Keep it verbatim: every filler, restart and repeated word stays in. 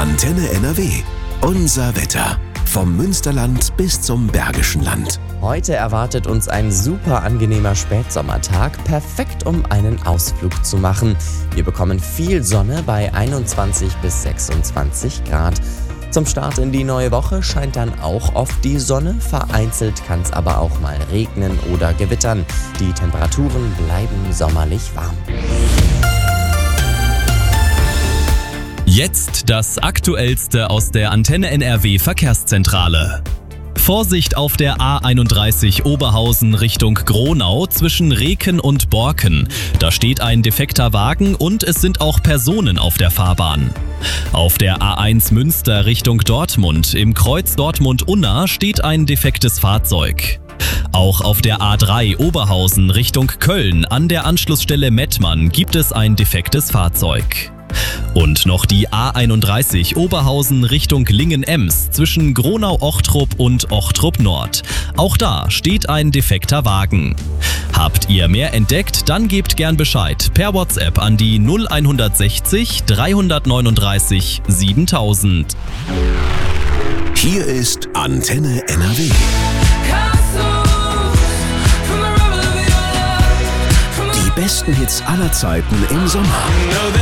Antenne N R W. Unser Wetter. Vom Münsterland bis zum Bergischen Land. Heute erwartet uns ein super angenehmer Spätsommertag, perfekt um einen Ausflug zu machen. Wir bekommen viel Sonne bei einundzwanzig bis sechsundzwanzig Grad. Zum Start in die neue Woche scheint dann auch oft die Sonne, vereinzelt kann es aber auch mal regnen oder gewittern. Die Temperaturen bleiben sommerlich warm. Jetzt das Aktuellste aus der Antenne N R W Verkehrszentrale. Vorsicht auf der A einunddreißig Oberhausen Richtung Gronau zwischen Reken und Borken. Da steht ein defekter Wagen und es sind auch Personen auf der Fahrbahn. Auf der A eins Münster Richtung Dortmund im Kreuz Dortmund-Unna steht ein defektes Fahrzeug. Auch auf der A drei Oberhausen Richtung Köln an der Anschlussstelle Mettmann gibt es ein defektes Fahrzeug. Und noch die A einunddreißig Oberhausen Richtung Lingen-Ems zwischen Gronau-Ochtrup und Ochtrup Nord. Auch da steht ein defekter Wagen. Habt ihr mehr entdeckt? Dann gebt gern Bescheid per WhatsApp an die null sechzig dreihundertneununddreißig siebentausend. Hier ist Antenne N R W. Die besten Hits aller Zeiten im Sommer.